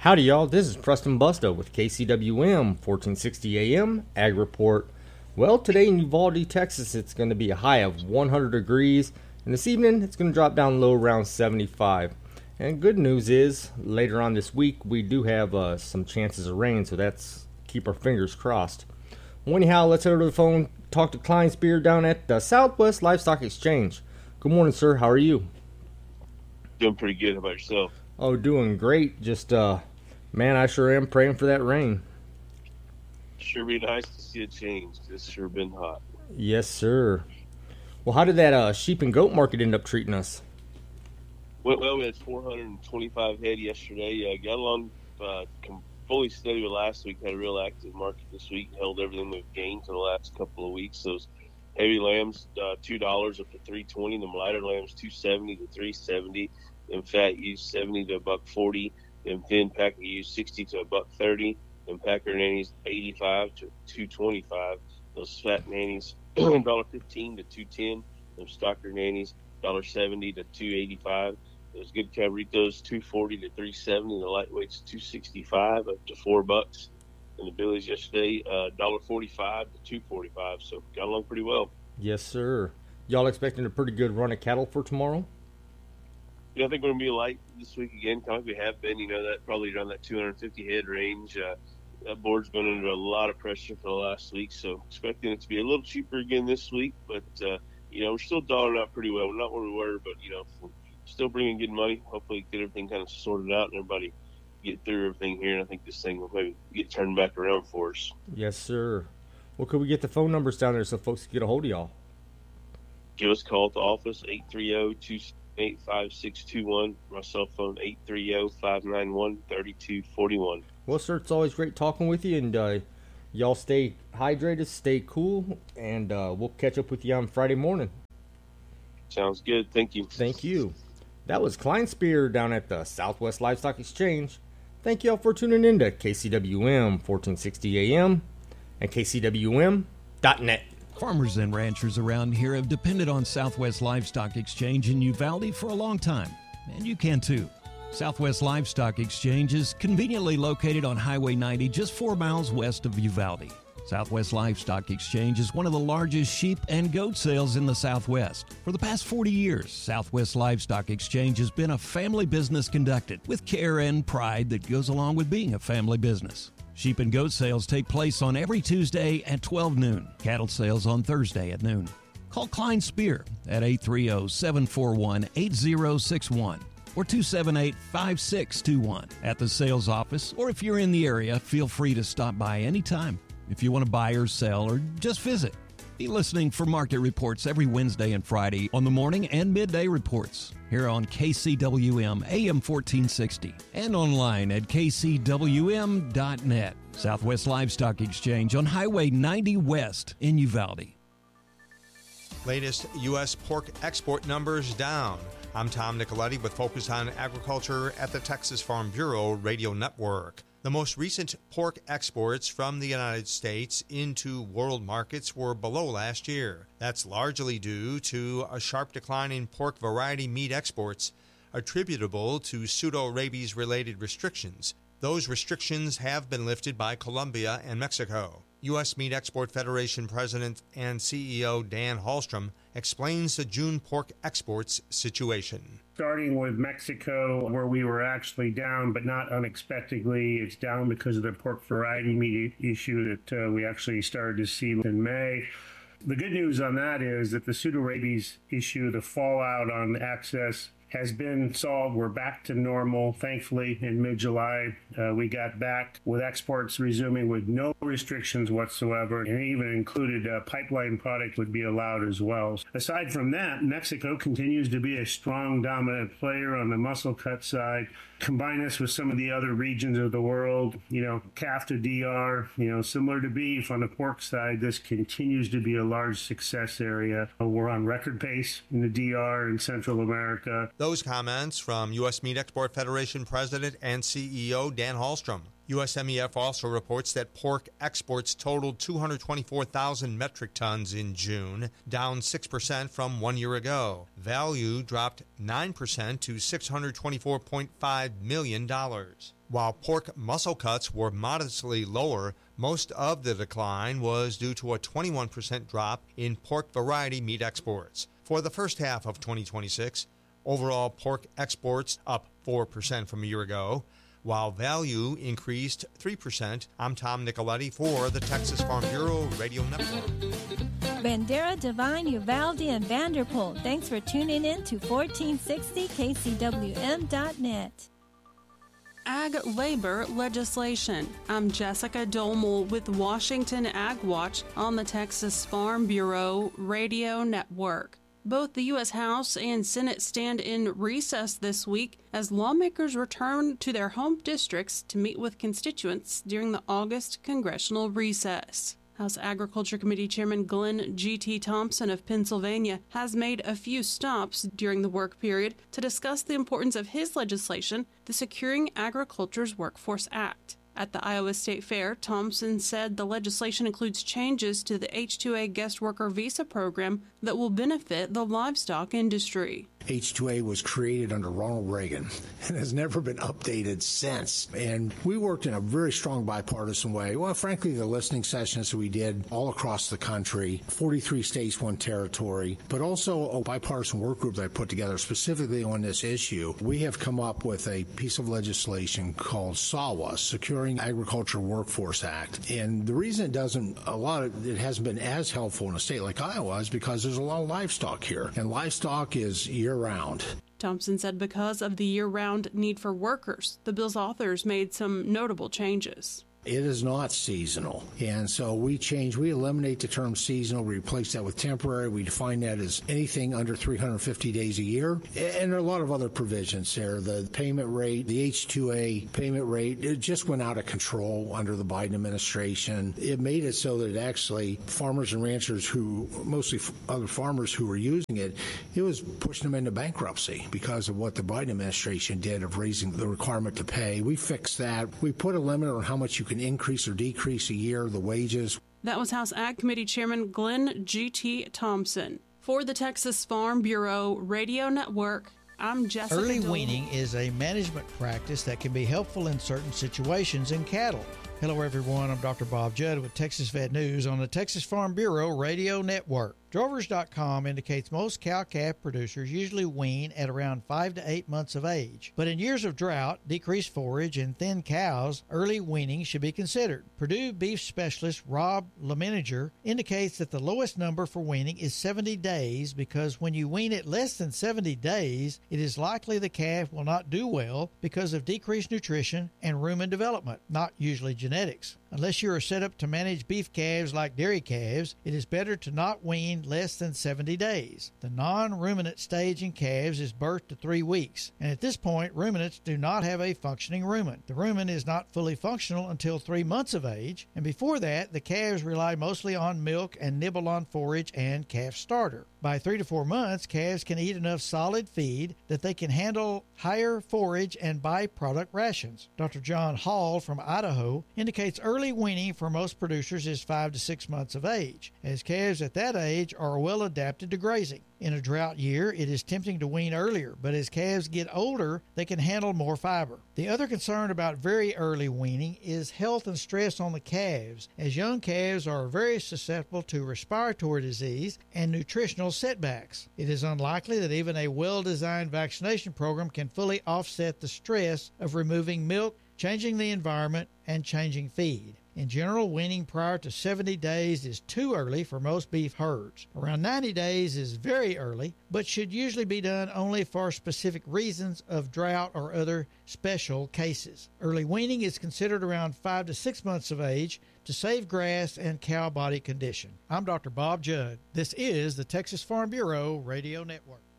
Howdy, y'all. This is Preston Busto with KCWM 1460 AM Ag Report. Well, today in Uvalde, Texas, it's going to be a high of 100 degrees. And this evening, it's going to drop down low around 75. And good news is, later on this week, we do have some chances of rain, so that's keep our fingers crossed. Well, anyhow, let's head over to the phone, talk to Klein Spear down at the Southwest Livestock Exchange. Good morning, sir. How are you? Doing pretty good. How about yourself? Oh, doing great. Just, man, I sure am praying for that rain. Sure be nice to see a change. It's sure been hot. Yes, sir. Well, how did that sheep and goat market end up treating us? Well, we had 425 head yesterday. Got along fully steady with last week. Had a real active market this week. Held everything we've gained for the last couple of weeks. Those heavy lambs, $2 up to $3.20. Them lighter lambs, $2.70 to $3.70. Them fat ewes, $70 to $1.40. Them thin packer ewes, $60 to $1.30. Them packer nannies, $85 to $2.25. Those fat nannies, $1.15 to $2.10. Them stocker nannies, $1.70 to $2.85. Those good cabritos, $2.40 to $3.70. The lightweights, $2.65 up to $4. And the billies yesterday, $1.45 to $2.45. So got along pretty well. Yes, sir. Y'all expecting a pretty good run of cattle for tomorrow? I think we're going to be light this week again, kind of like we have been. That probably around that 250 head range. That board's been under a lot of pressure for the last week, so expecting it to be a little cheaper again this week. But, we're still dolling out pretty well. We're not where we were, but, we're still bringing good money. Hopefully get everything kind of sorted out and everybody get through everything here. And I think this thing will maybe get turned back around for us. Yes, sir. Well, could we get the phone numbers down there so folks can get a hold of y'all? Give us a call at the office, 830-268-5621. My cell phone, 830-591-3241. Well, sir, it's always great talking with you, and y'all stay hydrated, stay cool, and we'll catch up with you on Friday morning. Sounds good. Thank you. Thank you. That was Klein Spear down at the Southwest Livestock Exchange. Thank you all for tuning in to KCWM 1460 AM and KCWM.net. Farmers and ranchers around here have depended on Southwest Livestock Exchange in Uvalde for a long time, and you can too. Southwest Livestock Exchange is conveniently located on Highway 90 just 4 miles west of Uvalde. Southwest Livestock Exchange is one of the largest sheep and goat sales in the Southwest. For the past 40 years, Southwest Livestock Exchange has been a family business conducted with care and pride that goes along with being a family business. Sheep and goat sales take place on every Tuesday at 12 noon. Cattle sales on Thursday at noon. Call Klein Spear at 830-741-8061 or 278-5621 at the sales office, or if you're in the area, feel free to stop by anytime if you want to buy or sell or just visit. Be listening for market reports every Wednesday and Friday on the morning and midday reports here on KCWM AM 1460 and online at KCWM.net. Southwest Livestock Exchange on Highway 90 West in Uvalde. Latest U.S. pork export numbers down. I'm Tom Nicoletti with Focus on Agriculture at the Texas Farm Bureau Radio Network. The most recent pork exports from the United States into world markets were below last year. That's largely due to a sharp decline in pork variety meat exports attributable to pseudo-rabies-related restrictions. Those restrictions have been lifted by Colombia and Mexico. U.S. Meat Export Federation President and CEO Dan Hallstrom explains the June pork exports situation. Starting with Mexico, where we were actually down, but not unexpectedly. It's down because of the pork variety meat issue that we actually started to see in May. The good news on that is that the pseudorabies issue, the fallout on access, has been solved. We're back to normal. Thankfully, in mid-July, we got back with exports resuming with no restrictions whatsoever, and even included pipeline product would be allowed as well. Aside from that, Mexico continues to be a strong, dominant player on the muscle cut side. Combine this with some of the other regions of the world, calf to DR, similar to beef on the pork side, this continues to be a large success area. We're on record pace in the DR in Central America. Those comments from U.S. Meat Export Federation President and CEO Dan Hallstrom. USMEF also reports that pork exports totaled 224,000 metric tons in June, down 6% from 1 year ago. Value dropped 9% to $624.5 million. While pork muscle cuts were modestly lower, most of the decline was due to a 21% drop in pork variety meat exports. For the first half of 2026, overall pork exports up 4% from a year ago, while value increased 3%. I'm Tom Nicoletti for the Texas Farm Bureau Radio Network. Bandera, Devine, Uvalde, and Vanderpool. Thanks for tuning in to 1460kcwm.net. Ag labor legislation. I'm Jessica Dolmel with Washington Ag Watch on the Texas Farm Bureau Radio Network. Both the U.S. House and Senate stand in recess this week as lawmakers return to their home districts to meet with constituents during the August congressional recess. House Agriculture Committee Chairman Glenn G.T. Thompson of Pennsylvania has made a few stops during the work period to discuss the importance of his legislation, the Securing Agriculture's Workforce Act. At the Iowa State Fair, Thompson said the legislation includes changes to the H-2A guest worker visa program that will benefit the livestock industry. H-2A was created under Ronald Reagan and has never been updated since. And we worked in a very strong bipartisan way. Well, frankly, the listening sessions we did all across the country, 43 states, 1 territory, but also a bipartisan work group that I put together specifically on this issue. We have come up with a piece of legislation called SAWA, Securing Agriculture Workforce Act. And the reason it hasn't been as helpful in a state like Iowa is because there's a lot of livestock here. And livestock is year-round. Thompson said because of the year-round need for workers, the bill's authors made some notable changes. It is not seasonal. And so we eliminate the term seasonal, we replace that with temporary. We define that as anything under 350 days a year. And there are a lot of other provisions there. The payment rate, the H-2A payment rate, it just went out of control under the Biden administration. It made it so that actually farmers and ranchers mostly other farmers who were using it, it was pushing them into bankruptcy because of what the Biden administration did of raising the requirement to pay. We fixed that. We put a limit on how much you can increase or decrease a year the wages. That was House Ag Committee Chairman Glenn G.T. Thompson. For the Texas Farm Bureau Radio Network, I'm Jessica Early weaning is a management practice that can be helpful in certain situations in cattle. Hello, everyone. I'm Dr. Bob Judd with Texas Vet News on the Texas Farm Bureau Radio Network. Drovers.com indicates most cow-calf producers usually wean at around 5 to 8 months of age. But in years of drought, decreased forage, and thin cows, early weaning should be considered. Purdue beef specialist Rob Lemeniger indicates that the lowest number for weaning is 70 days because when you wean at less than 70 days, it is likely the calf will not do well because of decreased nutrition and rumen development, not usually genetics. Unless you are set up to manage beef calves like dairy calves, it is better to not wean less than 70 days. The non-ruminant stage in calves is birth to 3 weeks, and at this point, ruminants do not have a functioning rumen. The rumen is not fully functional until 3 months of age, and before that, the calves rely mostly on milk and nibble on forage and calf starter. By 3 to 4 months, calves can eat enough solid feed that they can handle higher forage and byproduct rations. Dr. John Hall from Idaho indicates early weaning for most producers is 5 to 6 months of age, as calves at that age are well adapted to grazing. In a drought year, it is tempting to wean earlier, but as calves get older, they can handle more fiber. The other concern about very early weaning is health and stress on the calves, as young calves are very susceptible to respiratory disease and nutritional setbacks. It is unlikely that even a well-designed vaccination program can fully offset the stress of removing milk, changing the environment, and changing feed. In general, weaning prior to 70 days is too early for most beef herds. Around 90 days is very early, but should usually be done only for specific reasons of drought or other special cases. Early weaning is considered around 5 to 6 months of age to save grass and cow body condition. I'm Dr. Bob Judd. This is the Texas Farm Bureau Radio Network.